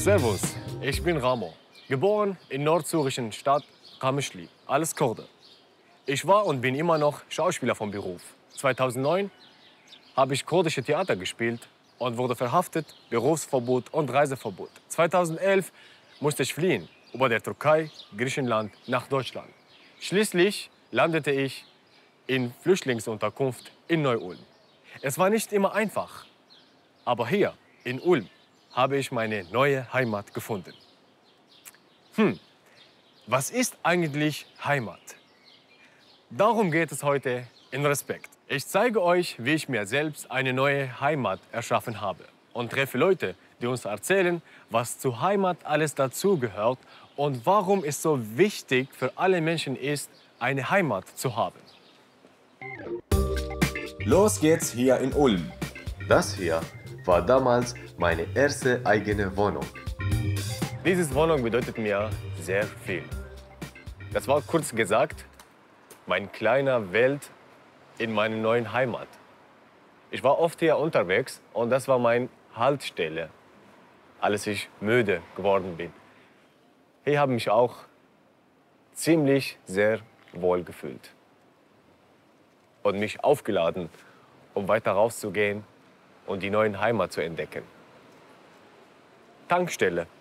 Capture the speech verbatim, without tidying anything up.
Servus, ich bin Ramo. Geboren in nordsyrischen Stadt Qamishli, alles Kurde. Ich war und bin immer noch Schauspieler vom Beruf. zweitausendneun habe ich kurdische Theater gespielt und wurde verhaftet, Berufsverbot und Reiseverbot. zweitausendelf musste ich fliehen über der Türkei, Griechenland nach Deutschland. Schließlich landete ich in Flüchtlingsunterkunft in Neu-Ulm. Es war nicht immer einfach, aber hier in Ulm habe ich meine neue Heimat gefunden. Hm, was ist eigentlich Heimat? Darum geht es heute in Respekt. Ich zeige euch, wie ich mir selbst eine neue Heimat erschaffen habe und treffe Leute, die uns erzählen, was zur Heimat alles dazugehört und warum es so wichtig für alle Menschen ist, eine Heimat zu haben. Los geht's hier in Ulm. Das hier war damals meine erste eigene Wohnung. Diese Wohnung bedeutet mir sehr viel. Das war kurz gesagt mein kleiner Welt in meiner neuen Heimat. Ich war oft hier unterwegs und das war meine Haltestelle, als ich müde geworden bin. Hier habe ich mich auch ziemlich sehr wohl gefühlt und mich aufgeladen, um weiter rauszugehen und die neue Heimat zu entdecken. Tankstelle.